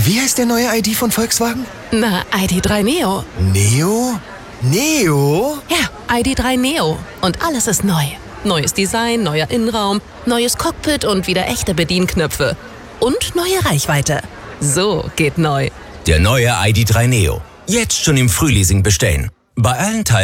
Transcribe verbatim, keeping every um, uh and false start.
Wie heißt der neue I D von Volkswagen? Na, I D drei Neo. Neo? Neo? Ja, I D drei Neo. Und alles ist neu. Neues Design, neuer Innenraum, neues Cockpit und wieder echte Bedienknöpfe. Und neue Reichweite. So geht neu. Der neue I D drei Neo. Jetzt schon im Frühleasing bestellen. Bei allen Teilen